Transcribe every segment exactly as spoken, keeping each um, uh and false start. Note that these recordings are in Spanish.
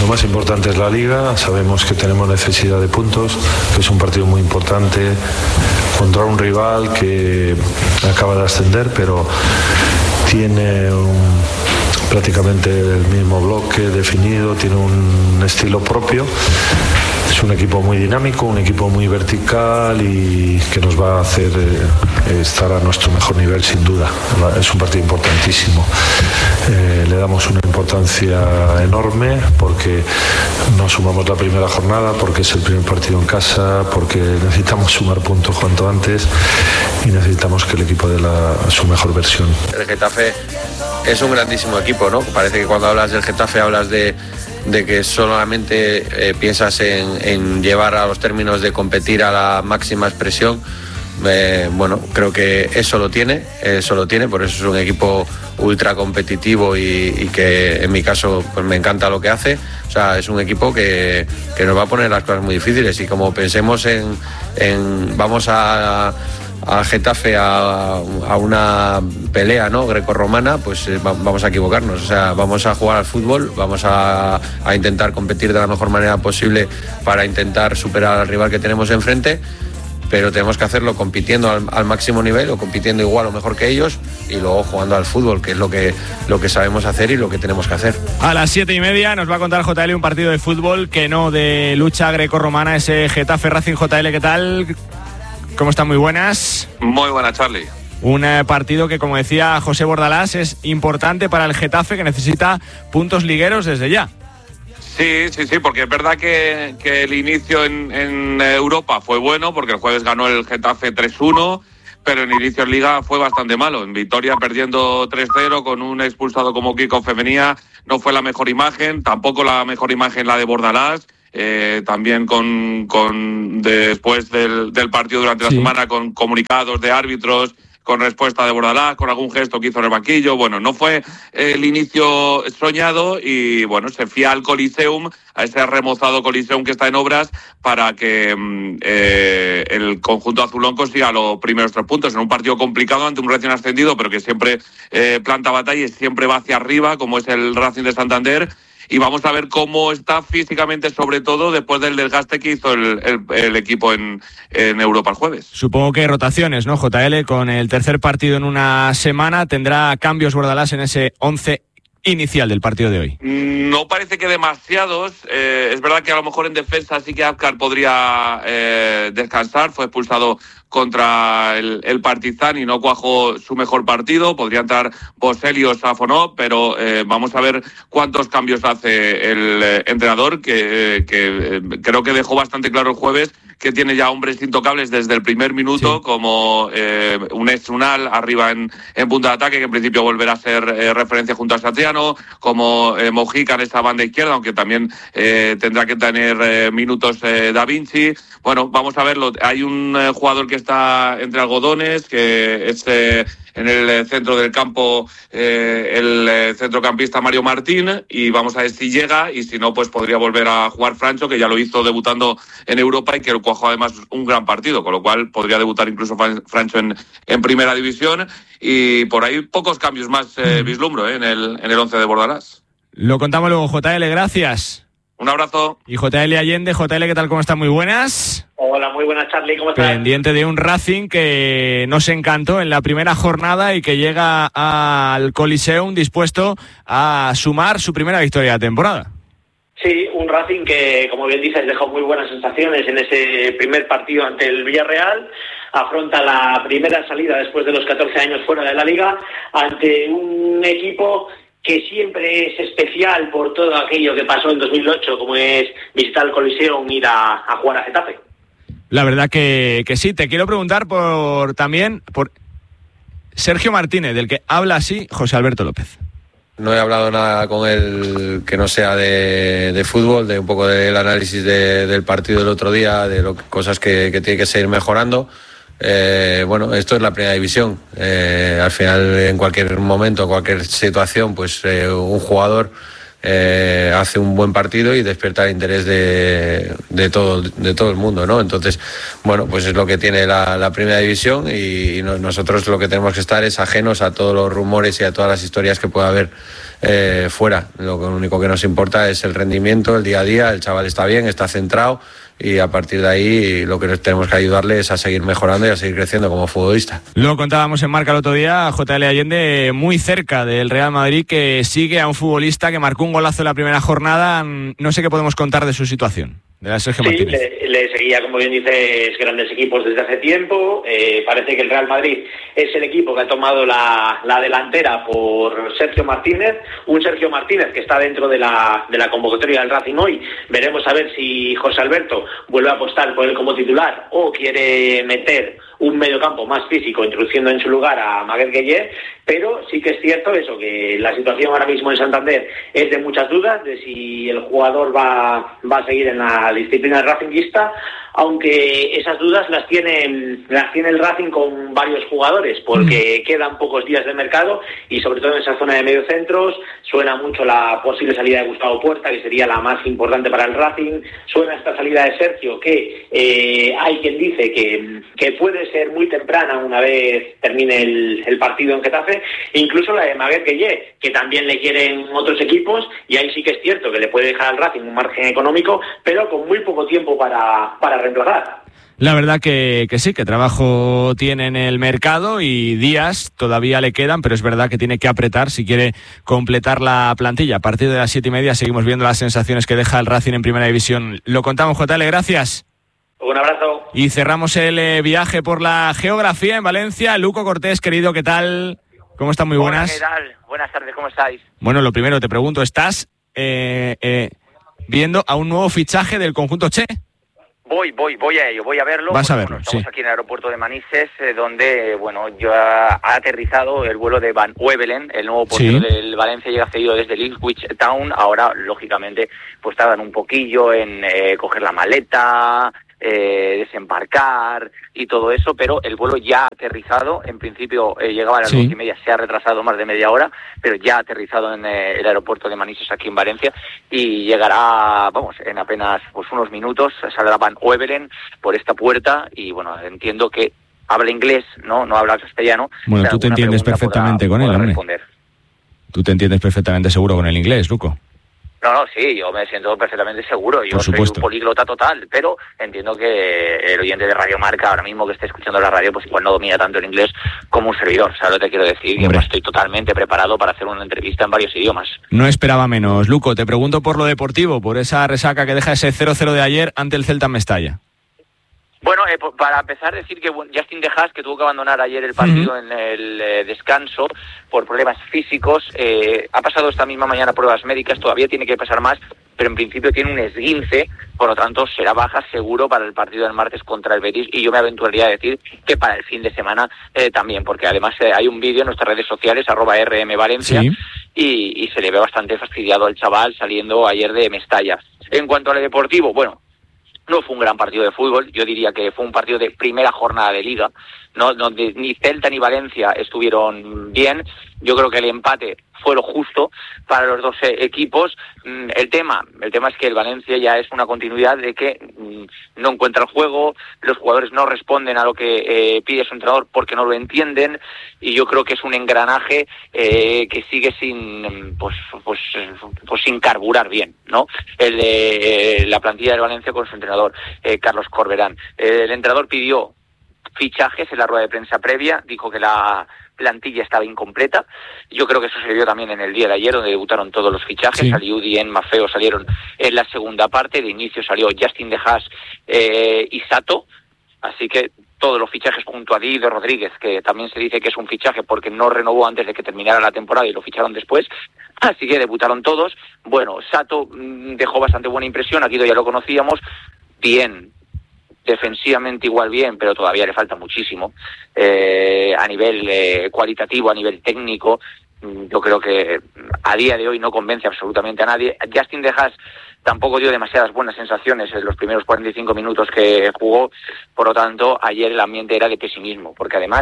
más importante es la Liga. Sabemos que tenemos necesidad de puntos, que es un partido muy importante contra un rival que acaba de ascender, pero tiene un, prácticamente el mismo bloque definido, tiene un estilo propio. Es un equipo muy dinámico, un equipo muy vertical y que nos va a hacer eh, estar a nuestro mejor nivel sin duda. Es un partido importantísimo. Eh, le damos una importancia enorme porque no sumamos la primera jornada, porque es el primer partido en casa, porque necesitamos sumar puntos cuanto antes y necesitamos que el equipo dé la, su mejor versión. El Getafe es un grandísimo equipo, ¿no? Parece que cuando hablas del Getafe hablas de de que solamente eh, piensas en, en llevar a los términos de competir a la máxima expresión. Eh, bueno, creo que eso lo tiene, eso lo tiene, por eso es un equipo ultra competitivo y, y que en mi caso pues me encanta lo que hace. O sea, es un equipo que, que nos va a poner las cosas muy difíciles y como pensemos en, en vamos a a Getafe a, a una pelea, ¿no?, grecorromana, pues eh, va, vamos a equivocarnos. O sea, vamos a jugar al fútbol, vamos a, a intentar competir de la mejor manera posible para intentar superar al rival que tenemos enfrente, pero tenemos que hacerlo compitiendo al, al máximo nivel o compitiendo igual o mejor que ellos y luego jugando al fútbol, que es lo que, lo que sabemos hacer y lo que tenemos que hacer. A las siete y media nos va a contar J L un partido de fútbol que no de lucha grecorromana, ese Getafe Racing. J L, ¿qué tal? ¿Cómo están? Muy buenas. Muy buenas, Charlie. Un eh, partido que, como decía José Bordalás, es importante para el Getafe, que necesita puntos ligueros desde ya. Sí, sí, sí, porque es verdad que, que el inicio en, en Europa fue bueno, porque el jueves ganó el Getafe tres uno, pero el inicio en Liga fue bastante malo. En Vitoria perdiendo tres cero con un expulsado como Kiko Femenía, no fue la mejor imagen, tampoco la mejor imagen la de Bordalás. Eh, también con, con después del, del partido durante la sí. semana con comunicados de árbitros, con respuesta de Bordalás, con algún gesto que hizo en el banquillo. Bueno, no fue el inicio soñado y bueno, se fía al Coliseum, a ese remozado Coliseum que está en obras para que eh, el conjunto azulón consiga los primeros tres puntos en un partido complicado ante un recién ascendido, pero que siempre eh, planta batalla y siempre va hacia arriba, como es el Racing de Santander. Y vamos a ver cómo está físicamente, sobre todo después del desgaste que hizo el, el, el equipo en, en Europa el jueves. Supongo que rotaciones, ¿no, J L? Con el tercer partido en una semana, ¿tendrá cambios Bordalás en ese once inicial del partido de hoy? No parece que demasiados. Eh, es verdad que a lo mejor en defensa sí que Apcar podría eh, descansar. Fue expulsado contra el, el Partizan y no cuajó su mejor partido. Podría entrar Boselli o Safonov, pero eh, vamos a ver cuántos cambios hace el eh, entrenador, que, eh, que eh, creo que dejó bastante claro el jueves que tiene ya hombres intocables desde el primer minuto, sí. como eh, un Unal arriba en, en punta de ataque, que en principio volverá a ser eh, referencia junto a Satriano, como eh, Mojica en esa banda izquierda, aunque también eh, tendrá que tener eh, minutos eh, Da Vinci. Bueno, vamos a verlo. Hay un eh, jugador que está entre algodones, que es eh, en el centro del campo eh, el eh, centrocampista Mario Martín, y vamos a ver si llega, y si no, pues podría volver a jugar Francho, que ya lo hizo debutando en Europa y que cuajó además un gran partido, con lo cual podría debutar incluso Francho en, en primera división, y por ahí pocos cambios más eh, vislumbro eh, en el en el once de Bordalás. Lo contamos luego, J L, gracias. Un abrazo. Y J L Allende. J L, ¿qué tal? ¿Cómo están? Muy buenas. Hola, muy buenas, Charlie, ¿cómo estás? Pendiente de un Racing que nos encantó en la primera jornada y que llega al Coliseum dispuesto a sumar su primera victoria de temporada. Sí, un Racing que, como bien dices, dejó muy buenas sensaciones en ese primer partido ante el Villarreal. Afronta la primera salida después de los catorce años fuera de la Liga ante un equipo que siempre es especial por todo aquello que pasó en dos mil ocho, como es visitar el Coliseum, ir a, a jugar a Getafe. La verdad que, que sí. Te quiero preguntar por también por Sergio Martínez, del que habla así José Alberto López. No he hablado nada con él que no sea de, de fútbol, de un poco del análisis de, del partido del otro día, de lo, cosas que, que tiene que seguir mejorando. Eh, bueno, esto es la primera división. Eh, al final, en cualquier momento, cualquier situación, pues eh, un jugador eh, hace un buen partido y despierta el interés de, de todo de todo el mundo, ¿no? Entonces, bueno, pues es lo que tiene la, la primera división, y, y no, nosotros lo que tenemos que estar es ajenos a todos los rumores y a todas las historias que pueda haber eh, fuera. Lo único que nos importa es el rendimiento, el día a día. El chaval está bien, está centrado, y a partir de ahí lo que tenemos que ayudarle es a seguir mejorando y a seguir creciendo como futbolista. Lo contábamos en Marca el otro día, J L Allende muy cerca del Real Madrid, que sigue a un futbolista que marcó un golazo en la primera jornada. No sé qué podemos contar de su situación, de la Sergio sí, Martínez. Le, le seguía, como bien dices, grandes equipos desde hace tiempo. Eh, parece que el Real Madrid es el equipo que ha tomado la, la delantera por Sergio Martínez, un Sergio Martínez que está dentro de la, de la convocatoria del Racing hoy. Veremos a ver si José Alberto vuelve a apostar por él como titular o quiere meter un mediocampo más físico, introduciendo en su lugar a Maguette Gueye, pero sí que es cierto eso, que la situación ahora mismo en Santander es de muchas dudas, de si el jugador va, va a seguir en la disciplina racinguista, aunque esas dudas las tiene, las tiene el Racing con varios jugadores, porque mm. quedan pocos días de mercado, y sobre todo en esa zona de mediocentros suena mucho la posible salida de Gustavo Puerta, que sería la más importante para el Racing. Suena esta salida de Sergio, que eh, hay quien dice que, que puede ser muy temprana una vez termine el, el partido en Getafe, e incluso la de Maguette Gueye, que también le quieren otros equipos, y ahí sí que es cierto que le puede dejar al Racing un margen económico, pero con muy poco tiempo para, para reemplazar. La verdad que, que sí, que trabajo tiene en el mercado y días todavía le quedan, pero es verdad que tiene que apretar si quiere completar la plantilla. A partir de las siete y media seguimos viendo las sensaciones que deja el Racing en Primera División. Lo contamos, J L, gracias. Un abrazo. Y cerramos el eh, viaje por la geografía en Valencia. Luco Cortés, querido, ¿qué tal? ¿Cómo están? Muy buenas. Hola, ¿qué tal? Buenas tardes, ¿cómo estáis? Bueno, lo primero te pregunto, ¿estás eh, eh, viendo a un nuevo fichaje del conjunto Che? Voy, voy, voy a ello, voy a verlo. Vas porque, a verlo, bueno, estamos sí. aquí en el aeropuerto de Manises, eh, donde, bueno, ya ha aterrizado el vuelo de Van Uevelen, el nuevo portero sí. del Valencia, llega cedido desde el Ipswich Town. Ahora, lógicamente, pues tardan un poquillo en eh, coger la maleta, eh, desembarcar y todo eso, pero el vuelo ya ha aterrizado. En principio eh, llegaba a las sí. dos y media, se ha retrasado más de media hora, pero ya ha aterrizado en eh, el aeropuerto de Manises aquí en Valencia, y llegará, vamos, en apenas pues unos minutos. Saldrá Van Uevelen por esta puerta, y bueno, entiendo que habla inglés, no, no habla castellano. Bueno, tú te entiendes perfectamente podrá, con él, hombre. Responder. Tú te entiendes perfectamente seguro con el inglés, Luco. No, no, sí, yo me siento perfectamente seguro. Yo soy un políglota total, pero entiendo que el oyente de Radio Marca, ahora mismo que esté escuchando la radio, pues igual no domina tanto el inglés como un servidor. ¿Sabes lo que te quiero decir? Yo pues, estoy totalmente preparado para hacer una entrevista en varios idiomas. No esperaba menos. Luco, te pregunto por lo deportivo, por esa resaca que deja ese cero cero de ayer ante el Celta en Mestalla. Bueno, eh, para empezar, decir que Justin De Haas, que tuvo que abandonar ayer el partido uh-huh. en el eh, descanso por problemas físicos, eh, ha pasado esta misma mañana pruebas médicas, todavía tiene que pasar más, pero en principio tiene un esguince, por lo tanto será baja seguro para el partido del martes contra el Betis, y yo me aventuraría a decir que para el fin de semana eh, también, porque además eh, hay un vídeo en nuestras redes sociales, arroba R M Valencia, sí. y, y se le ve bastante fastidiado al chaval saliendo ayer de Mestalla. En cuanto al deportivo, bueno, no fue un gran partido de fútbol, yo diría que fue un partido de primera jornada de Liga, no donde ni Celta ni Valencia estuvieron bien. Yo creo que el empate fue lo justo para los dos eh, equipos. Mm, el tema, el tema es que el Valencia ya es una continuidad de que mm, no encuentra el juego, los jugadores no responden a lo que eh, pide su entrenador porque no lo entienden, y yo creo que es un engranaje eh, que sigue sin pues pues pues sin carburar bien, ¿no? El de eh, la plantilla del Valencia con su entrenador eh, Carlos Corberán. Eh, el entrenador pidió fichajes en la rueda de prensa previa, dijo que la plantilla estaba incompleta. Yo creo que eso se vio también en el día de ayer, donde debutaron todos los fichajes. Sí. Aliudi y Mafeo salieron en la segunda parte. De inicio salió Justin De Haas eh, y Sato. Así que todos los fichajes junto a Dido Rodríguez, que también se dice que es un fichaje porque no renovó antes de que terminara la temporada y lo ficharon después. Así que debutaron todos. Bueno, Sato mmm, dejó bastante buena impresión. Aquí ya lo conocíamos. Bien. Defensivamente igual bien, pero todavía le falta muchísimo. Eh, a nivel eh, cualitativo, a nivel técnico, yo creo que a día de hoy no convence absolutamente a nadie. Justin De Haas tampoco dio demasiadas buenas sensaciones en los primeros cuarenta y cinco minutos que jugó, por lo tanto, ayer el ambiente era de pesimismo, porque además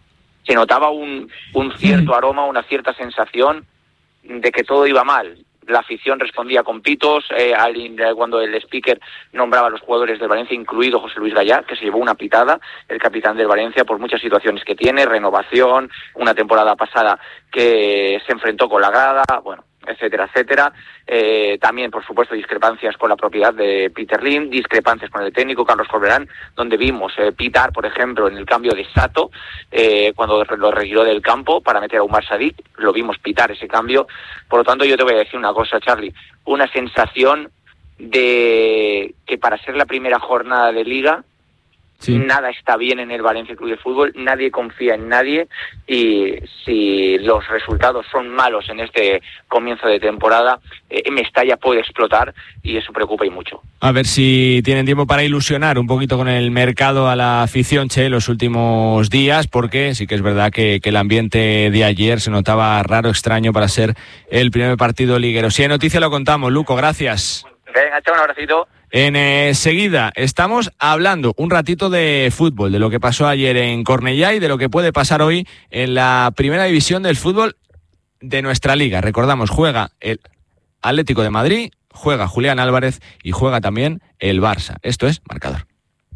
se notaba un, un cierto aroma, una cierta sensación de que todo iba mal. La afición respondía con pitos eh, al, cuando el speaker nombraba a los jugadores del Valencia, incluido José Luis Gallá, que se llevó una pitada, el capitán del Valencia, por muchas situaciones que tiene, renovación, una temporada pasada que se enfrentó con la grada. Bueno, etcétera, etcétera. Eh, también, por supuesto, discrepancias con la propiedad de Peter Lim, discrepancias con el técnico Carlos Corberán, donde vimos eh, pitar, por ejemplo, en el cambio de Sato, eh, cuando lo retiró del campo para meter a Umar Sadik, lo vimos pitar ese cambio. Por lo tanto, yo te voy a decir una cosa, Charlie, una sensación de que para ser la primera jornada de Liga, sí, nada está bien en el Valencia Club de Fútbol, nadie confía en nadie, y si los resultados son malos en este comienzo de temporada, eh, Mestalla puede explotar y eso preocupa y mucho. A ver si tienen tiempo para ilusionar un poquito con el mercado a la afición, Che, los últimos días, porque sí que es verdad que, que el ambiente de ayer se notaba raro, extraño para ser el primer partido liguero. Si hay noticia lo contamos, Luco, gracias. Venga, chao, un abracito. Enseguida eh, estamos hablando un ratito de fútbol, de lo que pasó ayer en Cornellá y de lo que puede pasar hoy en la primera división del fútbol de nuestra liga. Recordamos, juega el Atlético de Madrid, juega Julián Álvarez y juega también el Barça. Esto es Marcador.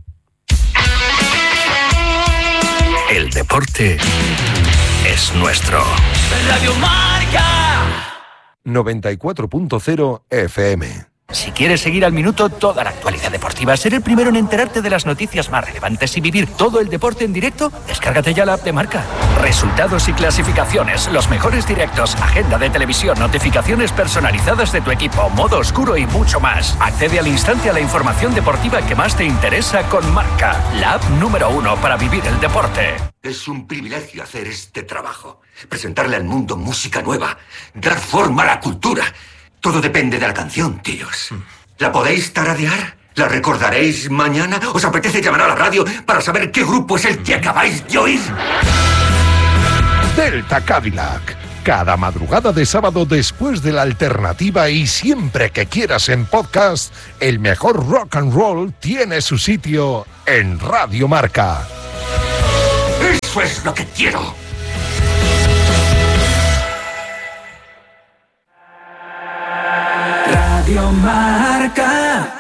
El deporte es nuestro. Radio Marca noventa y cuatro punto cero F M. Si quieres seguir al minuto toda la actualidad deportiva, ser el primero en enterarte de las noticias más relevantes y vivir todo el deporte en directo, descárgate ya la app de Marca. Resultados y clasificaciones, los mejores directos, agenda de televisión, notificaciones personalizadas de tu equipo, modo oscuro y mucho más. Accede al instante a la información deportiva que más te interesa con Marca, la app número uno para vivir el deporte. Es un privilegio hacer este trabajo, presentarle al mundo música nueva, dar forma a la cultura. Todo depende de la canción, tíos. ¿La podéis tararear? ¿La recordaréis mañana? ¿Os apetece llamar a la radio para saber qué grupo es el que acabáis de oír? Delta Cadillac. Cada madrugada de sábado después de la alternativa y siempre que quieras en podcast, el mejor rock and roll tiene su sitio en Radio Marca. ¡Eso es lo que quiero! Radio Marca.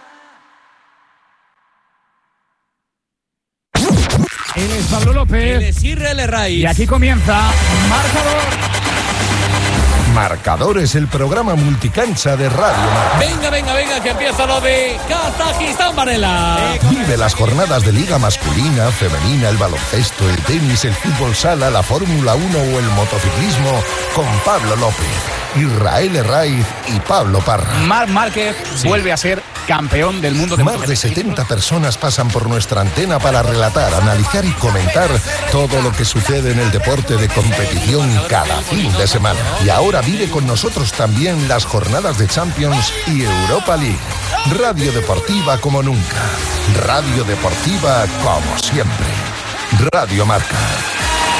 Él es Pablo López. Él es Israel Raiz. Y aquí comienza Marcador. Marcador es el programa multicancha de Radio Marca. Venga, venga, venga, que empieza lo de Kazajistán, Varela. Vive las jornadas de Liga masculina, femenina, el baloncesto, el tenis, el fútbol sala, la Fórmula uno o el motociclismo con Pablo López, Israel Raiz y Pablo Parra. Marc Márquez sí. vuelve a ser campeón del mundo de Más de setenta personas pasan por nuestra antena para relatar, analizar y comentar todo lo que sucede en el deporte de competición cada fin de semana. Y ahora vive con nosotros también las jornadas de Champions y Europa League. Radio deportiva como nunca. Radio deportiva como siempre. Radio Marca.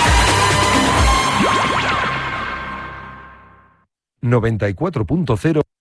noventa y cuatro punto cero